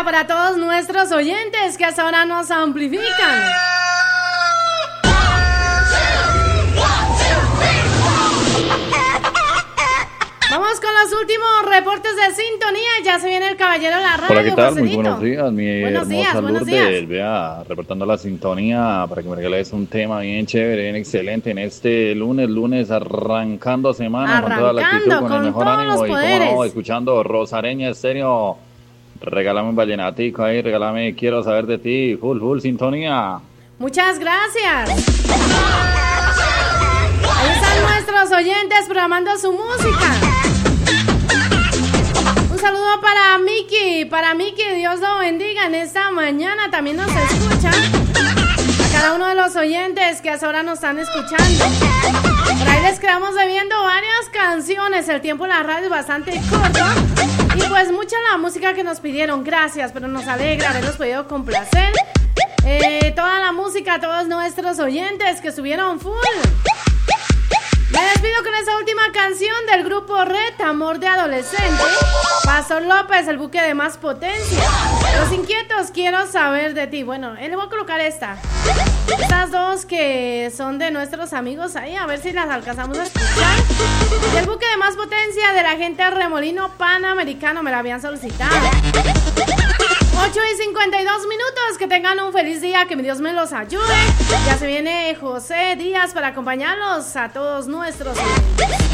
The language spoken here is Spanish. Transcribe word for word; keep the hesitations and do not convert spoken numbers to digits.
Para todos nuestros oyentes que hasta ahora nos amplifican. Vamos con los últimos reportes de sintonía. Ya se viene el caballero de la radio. Hola, ¿qué tal? Joselito. Muy buenos días, mi buenos hermosa días, buenos Lourdes. días. Vea, reportando la sintonía para que me regales un tema bien chévere, bien excelente en este lunes, lunes arrancando semana Arrancando, con toda la actitud, con, con el mejor todos ánimo los y como poderes. no, escuchando Rosareña Estéreo. Regálame un vallenatico ahí, regálame Quiero Saber de Ti, full, full sintonía. Muchas gracias. Ahí están nuestros oyentes programando su música. Un saludo para Miki, para Miki, Dios lo bendiga en esta mañana, también nos escucha. A cada uno de los oyentes que hasta ahora nos están escuchando. Por ahí les quedamos debiendo varias canciones, el tiempo en la radio es bastante corto. Y pues mucha la música que nos pidieron, gracias, pero nos alegra haberlos podido complacer. Eh, toda la música, todos nuestros oyentes que estuvieron full. Me despido con esta última canción del grupo Red, Amor de Adolescente. Pastor López, el buque de más potencia. Los Inquietos, Quiero Saber de Ti. Bueno, él le voy a colocar esta. Estas dos que son de nuestros amigos ahí, a ver si las alcanzamos a escuchar. Y el buque de más potencia de la gente de Remolino Panamericano, me la habían solicitado. ocho y cincuenta y dos minutos, que tengan un feliz día, que mi Dios me los ayude. Ya se viene José Díaz para acompañarlos a todos nuestros